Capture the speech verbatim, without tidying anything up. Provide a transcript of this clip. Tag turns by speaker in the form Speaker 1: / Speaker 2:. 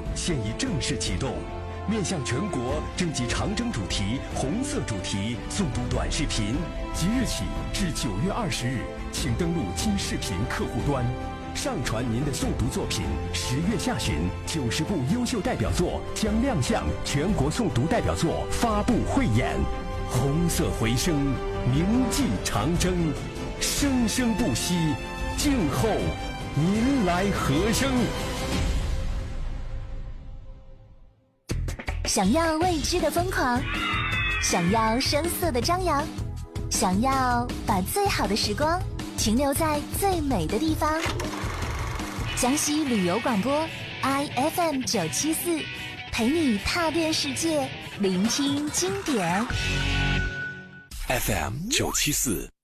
Speaker 1: 现已正式启动，面向全国征集长征主题、红色主题诵读短视频。即日起至九月二十日，请登录金视频客户端，上传您的诵读作品。十月下旬，九十部优秀代表作将亮相全国诵读代表作发布汇演。红色回声，铭记长征，生生不息，静候您来和声。
Speaker 2: 想要未知的疯狂，想要声色的张扬，想要把最好的时光停留在最美的地方。江西旅游广播 I F M 九七四，陪你踏遍世界，聆听经典。
Speaker 1: F M 九七四。